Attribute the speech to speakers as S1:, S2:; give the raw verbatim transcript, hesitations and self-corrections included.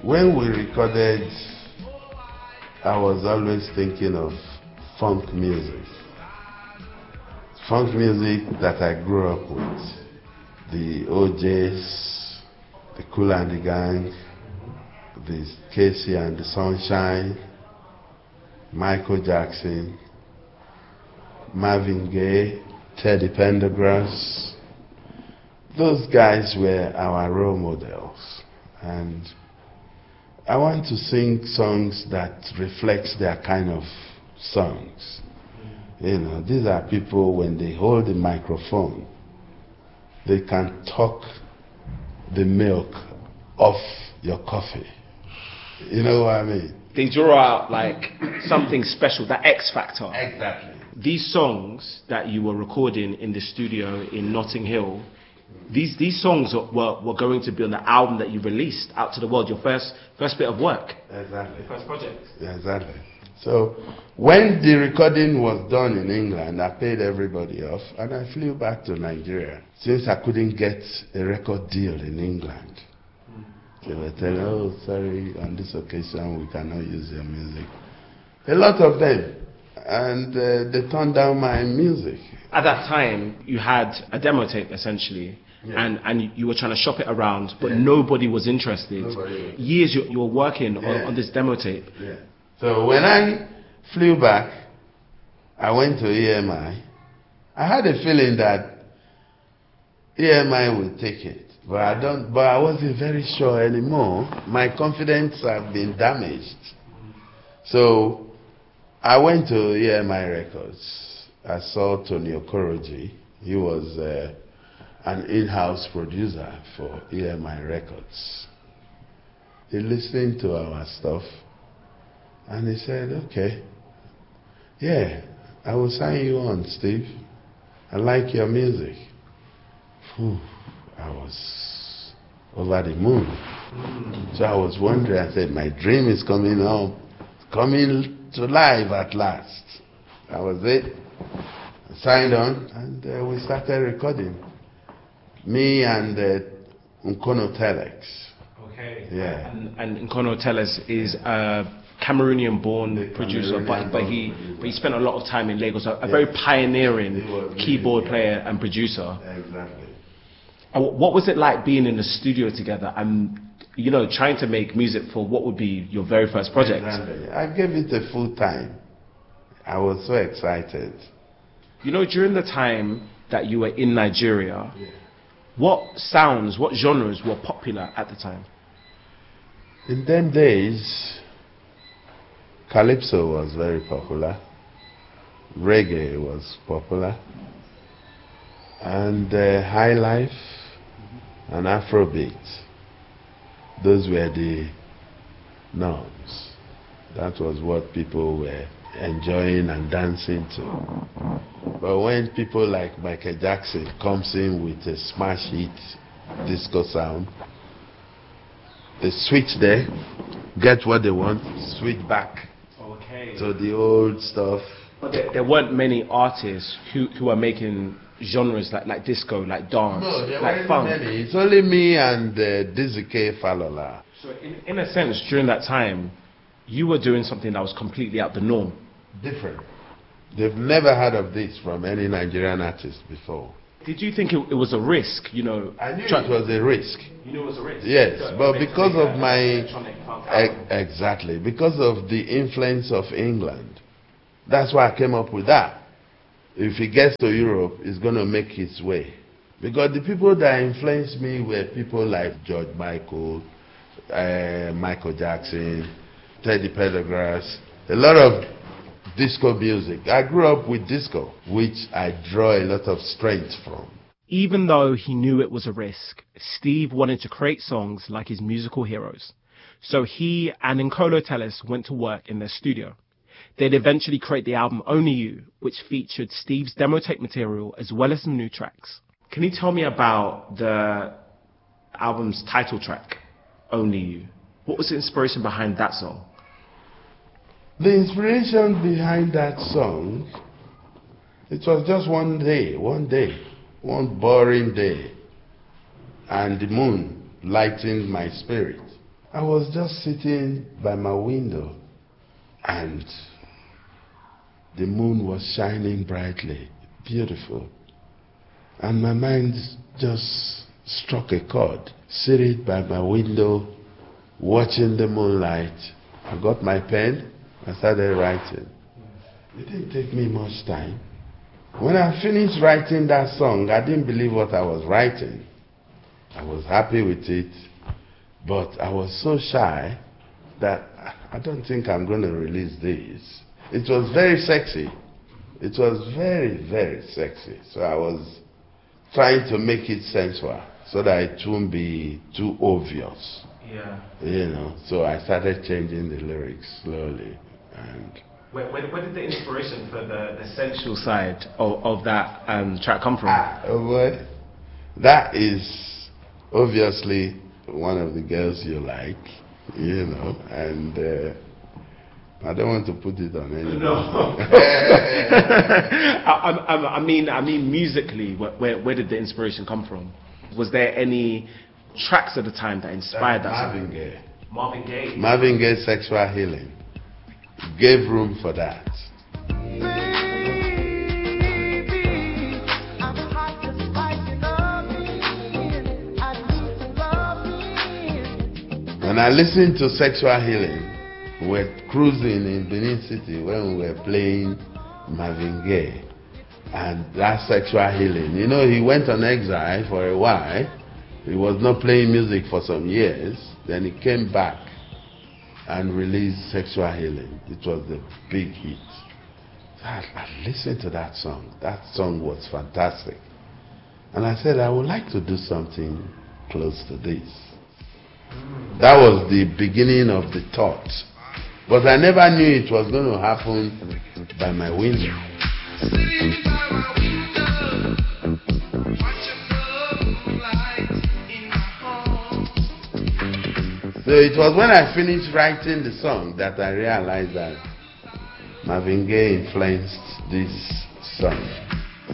S1: When we recorded, I was always thinking of funk music. Funk music that I grew up with. The O Js, the Kool and the Gang, the Casey and the Sunshine, Michael Jackson, Marvin Gaye, Teddy Pendergrass. Those guys were our role models. And I want to sing songs that reflect their kind of songs. You know, these are people, when they hold the microphone, they can talk the milk off your coffee. You know what I mean?
S2: They draw out like something special, that X factor.
S1: Exactly.
S2: These songs that you were recording in the studio in Notting Hill, these these songs were, were going to be on the album that you released out to the world, your first first bit of work.
S1: Exactly.
S2: Your first project.
S1: Yeah, exactly. So when the recording was done in England, I paid everybody off and I flew back to Nigeria since I couldn't get a record deal in England. They were telling, oh, sorry, on this occasion we cannot use your music. A lot of them. And uh, they turned down my music.
S2: At that time, you had a demo tape, essentially, yeah. and, and you were trying to shop it around, but yeah. nobody was interested. Nobody. Years you, you were working yeah. on, on this demo tape.
S1: Yeah. So when I flew back, I went to E M I. I had a feeling that E M I would take it. But I don't. But I wasn't very sure anymore. My confidence had been damaged. So I went to E M I Records. I saw Tony Okoroji. He was uh, an in-house producer for E M I Records. He listened to our stuff, and he said, "Okay, yeah, I will sign you on, Steve. I like your music." Whew. I was over the moon. So I was wondering, I said, my dream is coming home, coming to life at last. That was it. I signed on, and uh, we started recording. Me and uh, Nkono Telex.
S2: Okay.
S1: Yeah.
S2: And, and Nkono Telex is a Cameroonian-born producer, but, but he but he spent a lot of time in Lagos. A, a yeah. very pioneering keyboard really, player and producer.
S1: Exactly.
S2: What was it like being in the studio together and, you know, trying to make music for what would be your very first project?
S1: Exactly. I gave it a full time. I was so excited.
S2: You know, during the time that you were in Nigeria, yeah. what sounds, what genres were popular at the time?
S1: In them days, Calypso was very popular. Reggae was popular. And uh, High Life and Afrobeat. Those were the norms. That was what people were enjoying and dancing to. But when people like Michael Jackson comes in with a smash hit disco sound, they switch there, get what they want, switch back
S2: okay.
S1: to the old stuff.
S2: But there, there weren't many artists who, who are making genres like, like disco, like dance,
S1: no, there
S2: like
S1: weren't
S2: funk.
S1: Many. It's only me and uh, Dizzy K. Falola.
S2: So in, in a sense, during that time, you were doing something that was completely out the norm.
S1: Different. They've never heard of this from any Nigerian artist before.
S2: Did you think it, it was a risk, you know?
S1: I knew it was a risk.
S2: You knew it was a risk?
S1: Yes,
S2: so
S1: but because of
S2: a,
S1: my... E exactly. Because of the influence of England. That's why I came up with that. If he gets to Europe, it's going to make his way. Because the people that influenced me were people like George Michael, uh, Michael Jackson, Teddy Pendergrass, a lot of disco music. I grew up with disco, which I draw a lot of strength from.
S2: Even though he knew it was a risk, Steve wanted to create songs like his musical heroes. So he and Nkono Telex went to work in their studio. They'd eventually create the album Only You, which featured Steve's demo tape material as well as some new tracks. Can you tell me about the album's title track, Only You? What was the inspiration behind that song?
S1: The inspiration behind that song, it was just one day, one day, one boring day, and the moon lightened my spirit. I was just sitting by my window and the moon was shining brightly, beautiful. And my mind just struck a chord. Sitting by my window, watching the moonlight. I got my pen, I started writing. It didn't take me much time. When I finished writing that song, I didn't believe what I was writing. I was happy with it, but I was so shy that I don't think I'm going to release this. It was very sexy. It was very, very sexy. So I was trying to make it sensual so that it won't be too obvious.
S2: Yeah.
S1: You know, so I started changing the lyrics slowly. And
S2: where, where, where did the inspiration for the, the sensual side of, of that um, track come from?
S1: Ah, what? That is obviously one of the girls you like, you know, and uh, I don't want to put it on anyone.
S2: No. I, I, I mean, I mean, musically, where, where, where did the inspiration come from? Was there any tracks at the time that inspired that?
S1: Marvin Gaye.
S2: Marvin Gaye.
S1: Marvin Gaye, Sexual Healing, gave room for that. When I listened to Sexual Healing, we were cruising in Benin City when we were playing Marvin Gaye. And that Sexual Healing, you know, he went on exile for a while. He was not playing music for some years. Then he came back and released Sexual Healing. It was the big hit. So I, I listened to that song. That song was fantastic. And I said, I would like to do something close to this. That was the beginning of the thought. But I never knew it was going to happen by my window. So it was when I finished writing the song that I realized that Marvin Gaye influenced this song.